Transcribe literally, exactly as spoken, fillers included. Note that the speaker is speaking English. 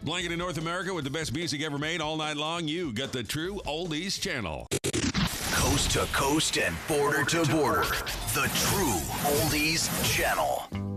Blanket in North America with the best music ever made all night long. You got the true Oldies channel. Coast to coast and border to border. The true Oldies channel.